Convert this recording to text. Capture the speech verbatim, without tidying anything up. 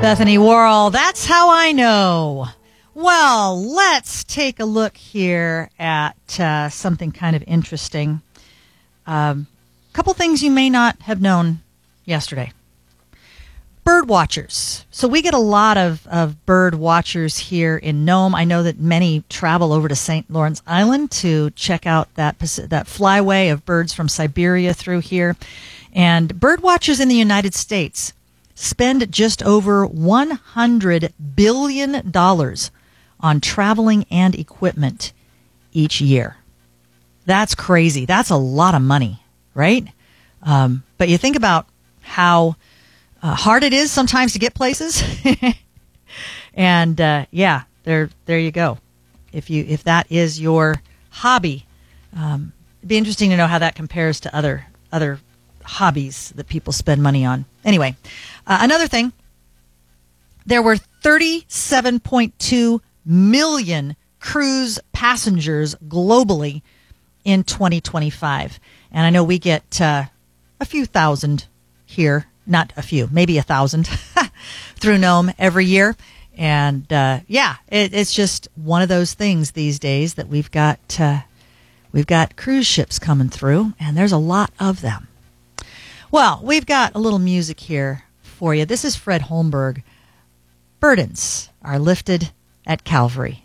Bethany Worrell, That's How I Know. Well, let's take a look here at uh, something kind of interesting. A um, couple things you may not have known yesterday. Bird watchers. So we get a lot of, of bird watchers here in Nome. I know that many travel over to Saint Lawrence Island to check out that that flyway of birds from Siberia through here. And bird watchers in the United States spend just over one hundred billion dollars on traveling and equipment each year. That's crazy. That's a lot of money, right? Um, but you think about how uh, hard it is sometimes to get places. and uh, yeah, there there you go. If you if that is your hobby, um, it'd be interesting to know how that compares to other other hobbies that people spend money on. Anyway, uh, another thing, there were thirty-seven point two million cruise passengers globally in twenty twenty-five. And I know we get uh, a few thousand here, not a few, maybe a thousand through Nome every year. And uh, yeah, it, it's just one of those things these days that we've got, uh, we've got cruise ships coming through, and there's a lot of them. Well, we've got a little music here for you. This is Fred Holmberg. Burdens are lifted at Calvary.